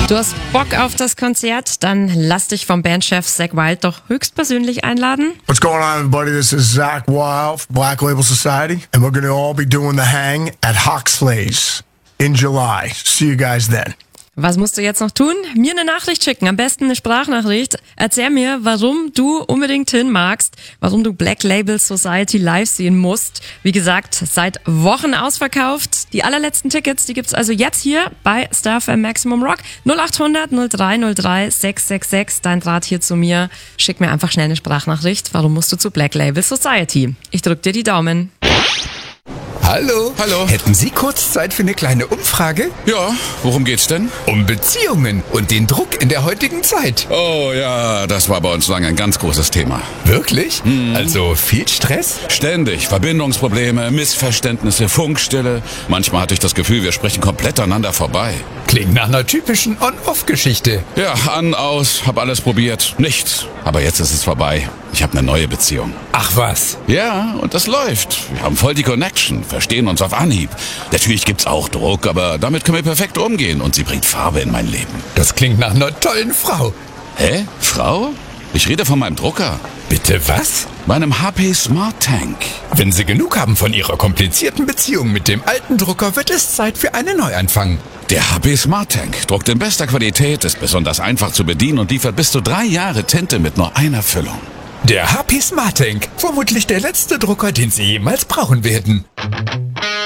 Du hast Bock auf das Konzert? Dann lass dich vom Bandchef Zakk Wylde doch höchstpersönlich einladen. What's going on, everybody? This is Zakk Wylde, Black Label Society, and we're going to all be doing the hang at Huxley's in July. See you guys then. Was musst du jetzt noch tun? Mir eine Nachricht schicken, am besten eine Sprachnachricht. Erzähl mir, warum du unbedingt hin magst, warum du Black Label Society live sehen musst. Wie gesagt, seit Wochen ausverkauft. Die allerletzten Tickets, die gibt's also jetzt hier bei Star FM Maximum Rock. 0800 0303 666, dein Draht hier zu mir. Schick mir einfach schnell eine Sprachnachricht. Warum musst du zu Black Label Society? Ich drück dir die Daumen. Hallo. Hallo. Hätten Sie kurz Zeit für eine kleine Umfrage? Ja, worum geht's denn? Um Beziehungen und den Druck in der heutigen Zeit. Oh ja, das war bei uns lange ein ganz großes Thema. Wirklich? Also viel Stress? Ständig. Verbindungsprobleme, Missverständnisse, Funkstille. Manchmal hatte ich das Gefühl, wir sprechen komplett aneinander vorbei. Klingt nach einer typischen On-Off-Geschichte. Ja, an, aus, hab alles probiert. Nichts. Aber jetzt ist es vorbei. Ich habe eine neue Beziehung. Ach was. Ja, und das läuft. Wir haben voll die Connection, verstehen uns auf Anhieb. Natürlich gibt's auch Druck, aber damit können wir perfekt umgehen und sie bringt Farbe in mein Leben. Das klingt nach einer tollen Frau. Hä? Frau? Ich rede von meinem Drucker. Bitte was? Meinem HP Smart Tank. Wenn Sie genug haben von Ihrer komplizierten Beziehung mit dem alten Drucker, wird es Zeit für einen Neuanfang. Der HP Smart Tank druckt in bester Qualität, ist besonders einfach zu bedienen und liefert bis zu 3 Jahre Tinte mit nur einer Füllung. Der HP Smart Tank. Vermutlich der letzte Drucker, den Sie jemals brauchen werden.